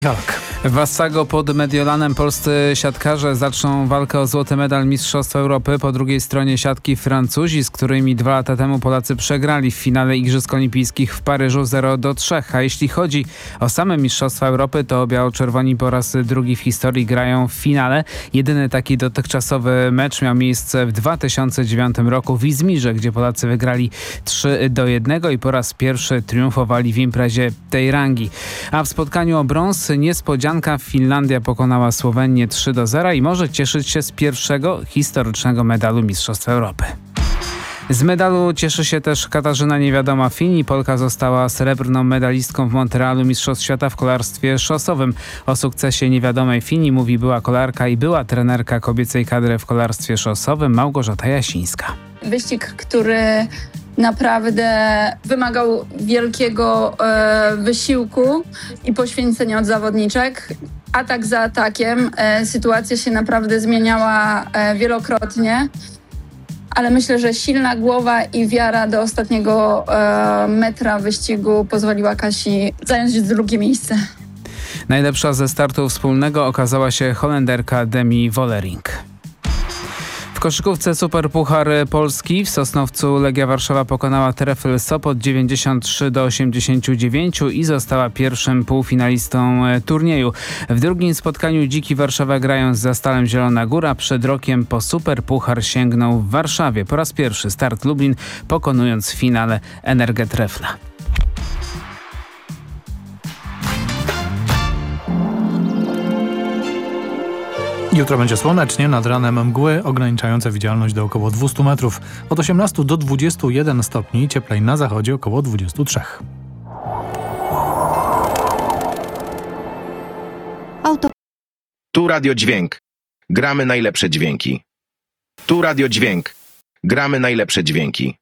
Halak. W Assago pod Mediolanem polscy siatkarze zaczną walkę o złoty medal Mistrzostw Europy. Po drugiej stronie siatki Francuzi, z którymi 2 lata temu Polacy przegrali w finale Igrzysk Olimpijskich w Paryżu 0-3. A jeśli chodzi o same Mistrzostwa Europy, to biało-czerwoni po raz drugi w historii grają w finale. Jedyny taki dotychczasowy mecz miał miejsce w 2009 roku w Izmirze, gdzie Polacy wygrali 3-1 i po raz pierwszy triumfowali w imprezie tej rangi. A w spotkaniu o brąz niespodzianka Finlandia pokonała Słowenię 3-0 i może cieszyć się z pierwszego historycznego medalu Mistrzostw Europy. Z medalu cieszy się też Katarzyna Niewiadoma Fini. Polka została srebrną medalistką w Montrealu Mistrzostw Świata w kolarstwie szosowym. O sukcesie Niewiadomej Fini mówi była kolarka i była trenerka kobiecej kadry w kolarstwie szosowym Małgorzata Jasińska. Wyścig, który naprawdę wymagał wielkiego wysiłku i poświęcenia od zawodniczek. Atak za atakiem. Sytuacja się naprawdę zmieniała wielokrotnie, ale myślę, że silna głowa i wiara do ostatniego metra wyścigu pozwoliła Kasi zająć drugie miejsce. Najlepsza ze startu wspólnego okazała się Holenderka Demi Vollering. W koszykówce Superpuchar Polski w Sosnowcu Legia Warszawa pokonała Trefl Sopot 93-89 i została pierwszym półfinalistą turnieju. W drugim spotkaniu Dziki Warszawa grają z Zastalem Zielona Góra. Przed rokiem po Superpuchar sięgnął w Warszawie. Po raz pierwszy Start Lublin, pokonując w finale Energę Trefla. Jutro będzie słonecznie, nad ranem mgły ograniczające widzialność do około 200 metrów. Od 18 do 21 stopni, cieplej na zachodzie około 23. Tu Radio Dźwięk. Gramy najlepsze dźwięki. Tu Radio Dźwięk. Gramy najlepsze dźwięki.